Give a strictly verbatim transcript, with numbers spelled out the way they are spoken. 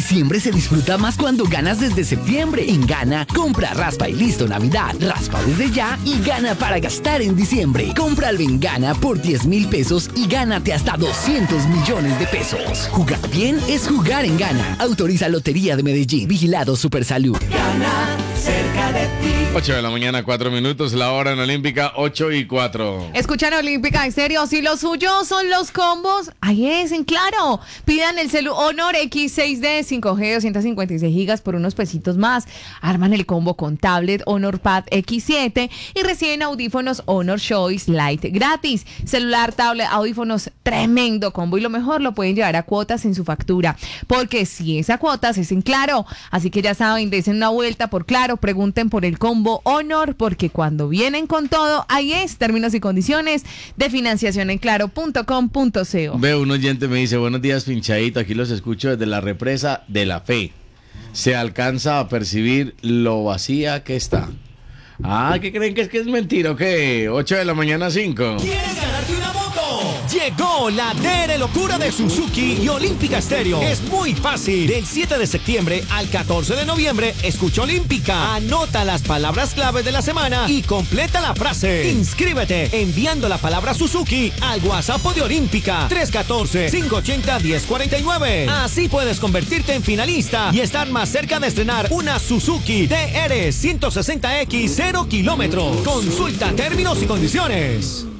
Diciembre se disfruta más cuando ganas desde septiembre. En Gana, compra, raspa y listo Navidad. Raspa desde ya y gana para gastar en diciembre. Cómpralo en Gana por diez mil pesos y gánate hasta doscientos millones de pesos. Jugar bien es jugar en Gana. Autoriza Lotería de Medellín. Vigilado Supersalud. Gana, cerca de ti. ocho de la mañana, cuatro minutos, la hora en Olímpica, ocho y cuatro. Escuchan Olímpica, en serio, si lo suyo son los combos, ahí es, en claro. Pidan el celu Honor equis seis de cinco G doscientos cincuenta y seis gigas por unos pesitos más. Arman el combo con tablet Honor Pad equis siete y reciben audífonos Honor Choice Lite gratis. Celular, tablet, audífonos, tremendo combo. Y lo mejor, lo pueden llevar a cuotas en su factura. Porque si es a cuotas, es en Claro. Así que ya saben, desen una vuelta por Claro, pregunten por el combo Honor, porque cuando vienen con todo, ahí es, términos y condiciones de financiación en claro punto com punto co. Veo un oyente me dice, buenos días pinchadito, aquí los escucho desde la represa de la fe. Se alcanza a percibir lo vacía que está. Ah, ¿qué creen que es que es mentira o qué? ocho de la mañana, cinco. ¿Quieres ganarte una moto? Llegó la D R locura de Suzuki y Olímpica Estéreo. Es muy fácil. Del siete de septiembre al catorce de noviembre, escucha Olímpica. Anota las palabras claves de la semana y completa la frase. Inscríbete enviando la palabra Suzuki al WhatsApp de Olímpica tres uno cuatro, cinco ocho cero, uno cero cuatro nueve. Así puedes convertirte en finalista y estar más cerca de estrenar una Suzuki D R ciento sesenta equis cero kilómetros. Consulta términos y condiciones.